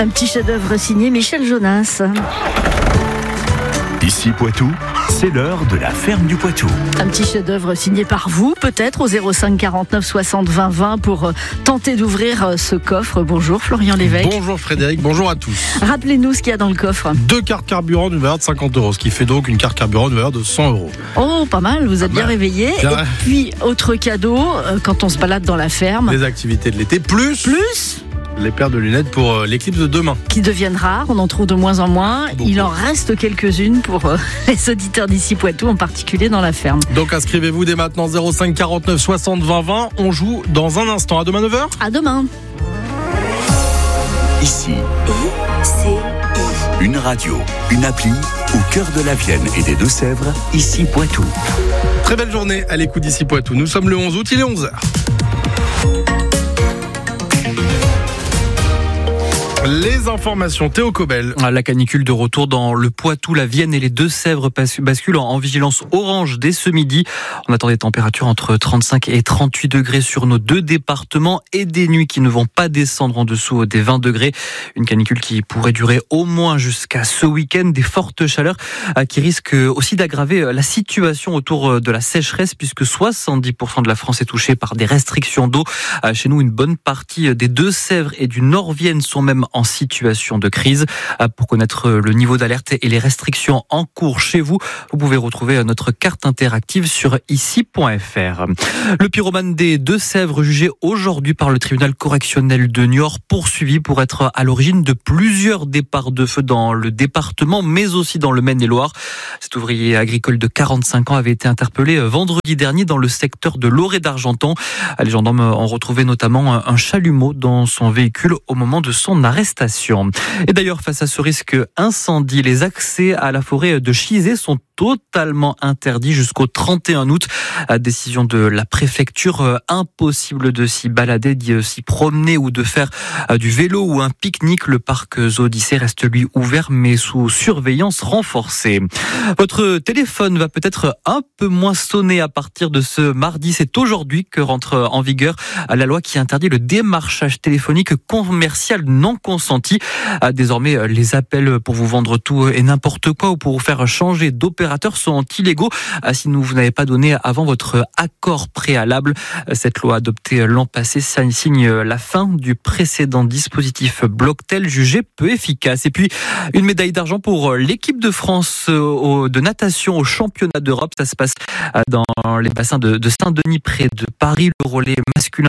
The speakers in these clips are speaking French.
Un petit chef-d'œuvre signé Michel Jonas. Ici Poitou, c'est l'heure de la ferme du Poitou. Un petit chef-d'œuvre signé par vous, peut-être, au 05 49 60 20 20 pour tenter d'ouvrir ce coffre. Bonjour Florian Lévesque. Bonjour Frédéric, bonjour à tous. Rappelez-nous ce qu'il y a dans le coffre. 2 cartes carburant d'une valeur de 50 €, ce qui fait donc une carte carburant d'une valeur de 100 €. Oh, pas mal, vous êtes bien réveillé. Bien. Et puis, autre cadeau, quand on se balade dans la ferme. Les activités de l'été, plus les paires de lunettes pour l'éclipse de demain. Qui deviennent rares, on en trouve de moins en moins. Beaucoup. Il en reste quelques-unes pour les auditeurs d'ici Poitou, en particulier dans la ferme. Donc inscrivez-vous dès maintenant 05 49 60 20 20. On joue dans un instant. À demain 9h. À demain. Ici, une radio, une appli au cœur de la Vienne et des Deux-Sèvres. Ici Poitou. Très belle journée à l'écoute d'ici Poitou. Nous sommes le 11 août, il est 11h. Les informations, Théo Cobel. La canicule de retour dans le Poitou, la Vienne et les Deux-Sèvres basculent en vigilance orange dès ce midi. On attend des températures entre 35 et 38 degrés sur nos 2 départements et des nuits qui ne vont pas descendre en dessous des 20 degrés. Une canicule qui pourrait durer au moins jusqu'à ce week-end. Des fortes chaleurs qui risquent aussi d'aggraver la situation autour de la sécheresse puisque 70% de la France est touchée par des restrictions d'eau. Chez nous, une bonne partie des Deux-Sèvres et du Nord-Vienne sont même en situation de crise. Pour connaître le niveau d'alerte et les restrictions en cours chez vous, vous pouvez retrouver notre carte interactive sur ici.fr. Le pyromane des Deux-Sèvres, jugé aujourd'hui par le tribunal correctionnel de Niort, poursuivi pour être à l'origine de plusieurs départs de feu dans le département, mais aussi dans le Maine-et-Loire. Cet ouvrier agricole de 45 ans avait été interpellé vendredi dernier dans le secteur de Loré d'Argenton. Les gendarmes ont retrouvé notamment un chalumeau dans son véhicule au moment de son arrestation. Et d'ailleurs, face à ce risque incendie, les accès à la forêt de Chizé sont totalement interdits jusqu'au 31 août. Décision de la préfecture, impossible de s'y balader, d'y s'y promener ou de faire du vélo ou un pique-nique. Le parc Zoodicée reste lui ouvert mais sous surveillance renforcée. Votre téléphone va peut-être un peu moins sonner à partir de ce mardi. C'est aujourd'hui que rentre en vigueur la loi qui interdit le démarchage téléphonique commercial non consenti. Désormais, les appels pour vous vendre tout et n'importe quoi ou pour vous faire changer d'opérateur sont illégaux si vous n'avez pas donné avant votre accord préalable. Cette loi adoptée l'an passé signe la fin du précédent dispositif Blocktel jugé peu efficace. Et puis une médaille d'argent pour l'équipe de France de natation au championnat d'Europe. Ça se passe dans les bassins de Saint-Denis près de Paris. Le relais masculin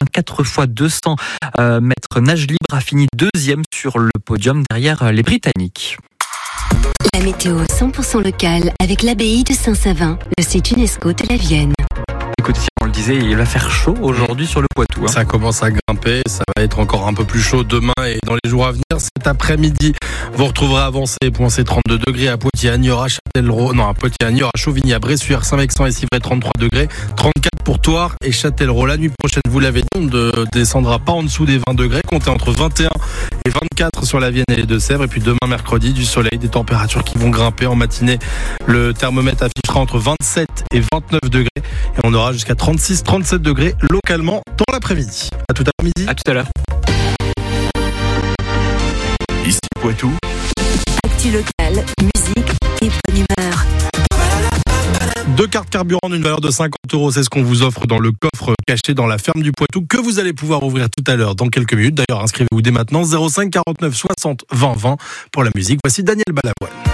4x200 mètres nage libre a fini 2e sur le podium derrière les Britanniques. La météo 100% locale avec l'abbaye de Saint-Savin, le site UNESCO de la Vienne. Écoute, si on le disait, il va faire chaud aujourd'hui sur le Poitou. Ça commence à grimper, ça va être encore un peu plus chaud demain et dans les jours à venir. Cet après-midi, vous retrouverez avancé poincé 32 degrés à Poitiers, à Niort, à Châtellerault, à Poitiers, à Niort, à Chauvigny, à Bressuire, Saint-Vexin et Civray, 33 degrés, 34 pour Thouars et Châtellerault. La nuit prochaine, vous l'avez dit, on ne descendra pas en dessous des 20 degrés, comptez entre 21 et 24 sur la Vienne et les Deux-Sèvres. Et puis demain, mercredi, du soleil, des températures qui vont grimper en matinée. Le thermomètre affichera entre 27 et 29 degrés et on aura jusqu'à 36-37 degrés localement dans l'après-midi. À tout à midi. À tout à l'heure. Ici Poitou. Actu locale, musique et bonne humeur. 2 cartes carburant d'une valeur de 50 €, c'est ce qu'on vous offre dans le coffre caché dans la ferme du Poitou que vous allez pouvoir ouvrir tout à l'heure dans quelques minutes. D'ailleurs, inscrivez-vous dès maintenant 05 49 60 20 20 pour la musique. Voici Daniel Balavoine.